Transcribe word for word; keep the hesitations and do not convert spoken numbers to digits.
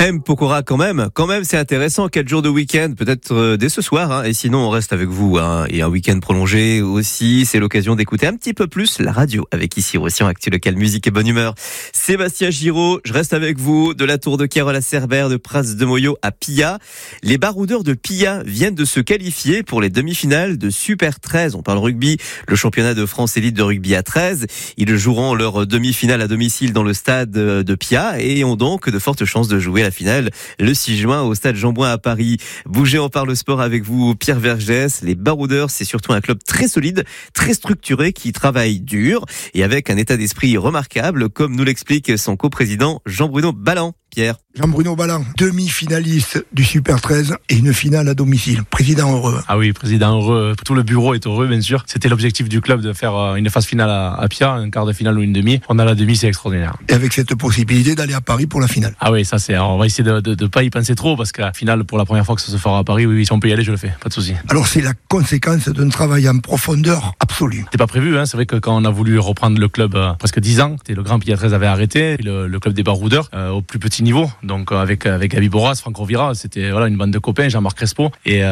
M. Pokora quand même. Quand même, c'est intéressant. Quatre jours de week-end, peut-être euh, dès ce soir. Hein. Et sinon, on reste avec vous. Hein. Et un week-end prolongé aussi. C'est l'occasion d'écouter un petit peu plus la radio avec ici aussi en Actu Local Musique et Bonne Humeur. Sébastien Giraud, je reste avec vous. De la Tour de Kérol à Cerbère, de Pras de Moyo à Pilla. Les baroudeurs de Pilla viennent de se qualifier pour les demi-finales de Super treize. On parle rugby, le championnat de France élite de rugby à treize. Ils joueront leur demi-finale à domicile dans le stade de Pilla et ont donc de fortes chances de jouer la finale le six juin au stade Jean-Bouin à Paris. Bougez, on parle sport avec vous, Pierre Vergès. Les baroudeurs, c'est surtout un club très solide, très structuré, qui travaille dur et avec un état d'esprit remarquable, comme nous l'explique son coprésident Jean-Bruno Ballan. Pierre. Jean-Bruno Ballan, demi-finaliste du Super treize et une finale à domicile. Président heureux. Ah oui, président heureux. Tout le bureau est heureux, bien sûr. C'était l'objectif du club de faire une phase finale à, à Pilla, un quart de finale ou une demi. On a la demi, c'est extraordinaire. Et avec cette possibilité d'aller à Paris pour la finale. Ah oui, ça c'est. Alors on va essayer de ne pas y penser trop parce que la finale, pour la première fois que ça se fera à Paris, oui, oui, si on peut y aller, je le fais. Pas de souci. Alors c'est la conséquence d'un travail en profondeur absolu. C'était pas prévu, hein. C'est vrai que quand on a voulu reprendre le club euh, presque dix ans, le grand Pilla treize avait arrêté, le, le club des baroudeurs euh, au plus petit niveau. Donc avec avec Gabi Boras, Franck Rovira, c'était voilà une bande de copains, Jean-Marc Crespo et euh,